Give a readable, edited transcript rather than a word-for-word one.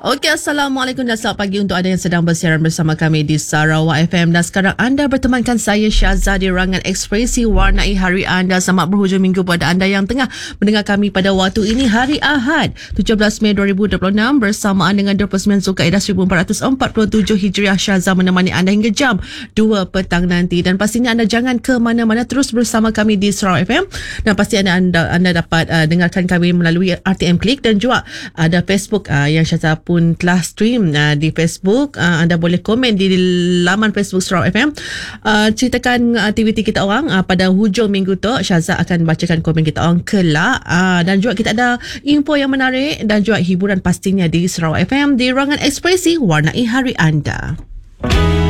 Okey, Assalamualaikum dan selamat pagi untuk anda yang sedang bersiaran bersama kami di Sarawak FM. Dan sekarang anda bertemankan saya Syazza di Rangan Ekspresi Warnai Hari Anda. Selamat berhujung minggu pada anda yang tengah mendengar kami pada waktu ini hari Ahad 17 Mei 2026 bersamaan dengan 29 Zulkaidah 1447 Hijriah. Syazza menemani anda hingga jam 2 petang nanti. Dan pastinya anda jangan ke mana-mana, terus bersama kami di Sarawak FM. Dan pasti anda dapat dengarkan kami melalui RTM Klik dan juga ada Facebook yang Syazza pun telah stream di Facebook. Anda boleh komen di laman Facebook Sarawak FM. Ceritakan aktiviti kita orang pada hujung minggu tu. Syazza akan bacakan komen kita orang kelak. Dan juga kita ada info yang menarik dan juga hiburan pastinya di Sarawak FM di Rangan Ekspresi Warnai Hari Anda.